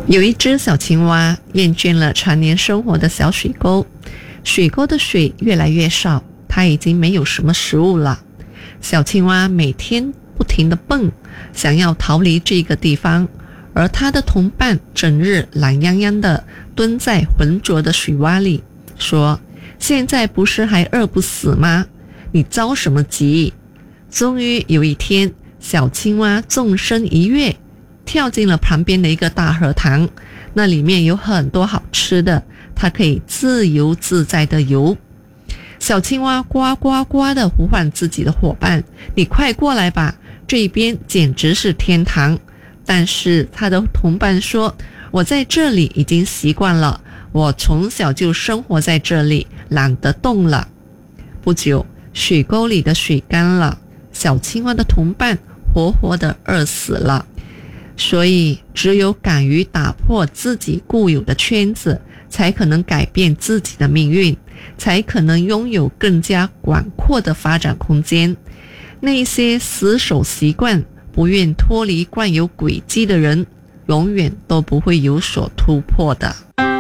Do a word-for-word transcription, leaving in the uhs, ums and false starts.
有一只小青蛙厌倦了常年生活的小水沟，水沟的水越来越少，它已经没有什么食物了。小青蛙每天不停地蹦，想要逃离这个地方，而它的同伴整日懒洋洋地蹲在浑浊的水洼里，说：现在不是还饿不死吗？你着什么急？终于有一天，小青蛙纵身一跃，跳进了旁边的一个大荷塘，那里面有很多好吃的，它可以自由自在地游。小青蛙呱呱呱地呼唤自己的伙伴：你快过来吧，这边简直是天堂。但是他的同伴说：我在这里已经习惯了，我从小就生活在这里，懒得动了。不久，水沟里的水干了，小青蛙的同伴活活地饿死了。所以只有敢于打破自己固有的圈子，才可能改变自己的命运，才可能拥有更加广阔的发展空间。那些死守习惯，不愿脱离惯有轨迹的人，永远都不会有所突破的。